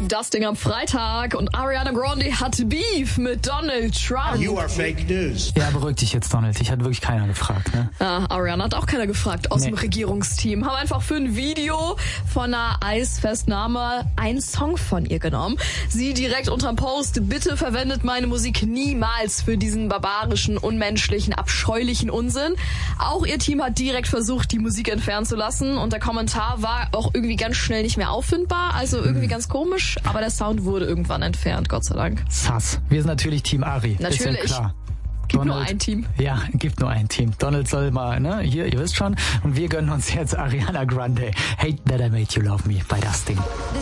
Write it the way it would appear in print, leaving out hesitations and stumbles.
Das Ding am Freitag und Ariana Grande hat Beef mit Donald Trump. You are fake news. Ja, beruhig dich jetzt, Donald. Ich hat wirklich keiner gefragt, ne? Ja, Ariana hat auch keiner gefragt aus dem Regierungsteam. Haben einfach für ein Video von einer Eisfestnahme einen Song von ihr genommen. Sie direkt unterm Post: Bitte verwendet meine Musik niemals für diesen barbarischen, unmenschlichen, abscheulichen Unsinn. Auch ihr Team hat direkt versucht, die Musik entfernen zu lassen. Und der Kommentar war auch irgendwie ganz schnell nicht mehr auffindbar. Also irgendwie ganz komisch. Aber der Sound wurde irgendwann entfernt, Gott sei Dank. Sass. Wir sind natürlich Team Ari. Natürlich. Ist ja klar. Gibt Donald, nur ein Team. Ja, gibt nur ein Team. Donald soll mal, ne? Hier, ihr wisst schon. Und wir gönnen uns jetzt Ariana Grande. Hate That I Made You Love Me bei das Ding.